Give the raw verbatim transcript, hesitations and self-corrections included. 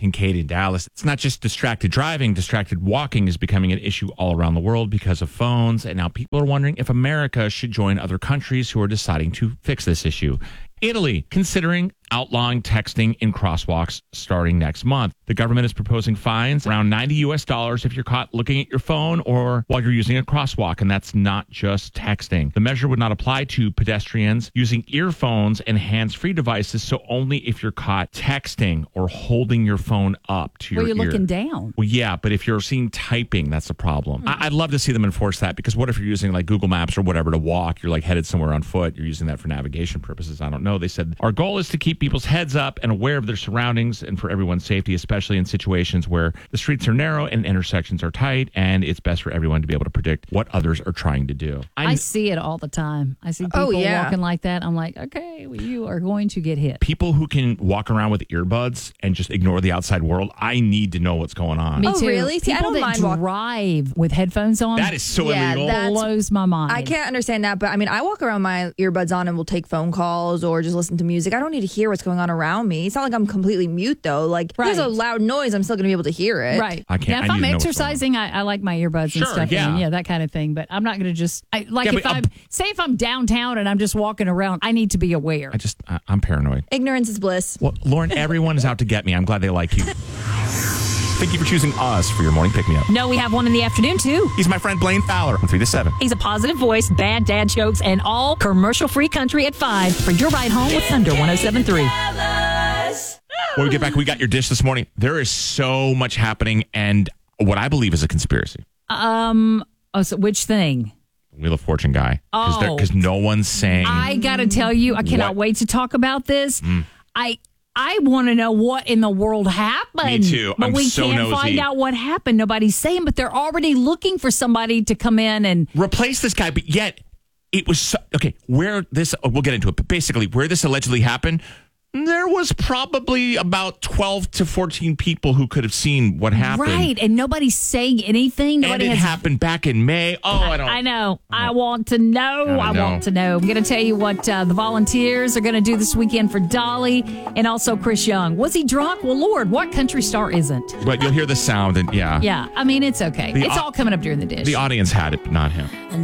Kincaid in Dallas. It's not just distracted driving. Distracted walking is becoming an issue all around the world because of phones. And now people are wondering if America should join other countries who are deciding to fix this issue. Italy, considering outlawing texting in crosswalks starting next month. The government is proposing fines around ninety U S dollars if you're caught looking at your phone or while you're using a crosswalk, and that's not just texting. The measure would not apply to pedestrians using earphones and hands-free devices, so only if you're caught texting or holding your phone up to your Well, you're ear. looking down. Well, yeah, but if you're seen typing, that's a problem. Mm-hmm. I- I'd love to see them enforce that, because what if you're using like Google Maps or whatever to walk? You're like headed somewhere on foot. You're using that for navigation purposes. I don't know. They said our goal is to keep people's heads up and aware of their surroundings and for everyone's safety, especially in situations where the streets are narrow and intersections are tight, and it's best for everyone to be able to predict what others are trying to do. I'm, I see it all the time. I see people Oh, yeah. walking like that. I'm like, okay, well, you are going to get hit. people who can walk around with earbuds and just ignore the outside world, I need to know what's going on. Me Oh, too. really? See, I People don't that mind walk- drive with headphones on. That is so Yeah, illegal. that- blows my mind. I can't understand that, but I mean, I walk around with my earbuds on and will take phone calls or just listen to music. I don't need to hear what's going on around me. It's not like I'm completely mute, though. Like, if there's a Right. loud noise, I'm still going to be able to hear it. Right. I can't- Now, if I need I'm to know what's going exercising, I, I like my earbuds Sure, and stuff. yeah. And, yeah, that kind of thing. But I'm not going to just I, like Yeah, if but, uh, I'm say if I'm downtown and I'm just walking around, I need to be aware. I just, I, I'm paranoid. Ignorance is bliss. Well, Lauren, everyone is out to get me. I'm glad they like you. Thank you for choosing us for your morning pick-me-up. No, we have one in the afternoon, too. He's my friend Blaine Fowler from three to seven. He's a positive voice, bad dad jokes, and all commercial-free country at five for your ride home with Thunder one oh seven point three. When we get back, we got your dish this morning. There is so much happening, and what I believe is a conspiracy. Um. Oh, so which thing? Wheel of Fortune guy. Oh. Because no one's saying. I got to tell you, I cannot What? wait to talk about this. Mm. I I want to know what in the world happened. Me too. But I'm we so can't nosy. find out what happened. Nobody's saying, but they're already looking for somebody to come in and. replace this guy, but yet it was so, okay. Where this, oh, we'll get into it, but basically, where this allegedly happened, there was probably about twelve to fourteen people who could have seen what happened. Right, and nobody's saying anything. And Nobody it has. happened back in May. Oh, I don't. I know. I want to know. I I, know. want to know. I'm going to tell you what uh, the volunteers are going to do this weekend for Dolly and also Chris Young. Was he drunk? Well, Lord, what country star isn't? But you'll hear the sound, and yeah, Yeah, I mean, it's okay. The it's au- all coming up during the dish. the audience had it, but not him.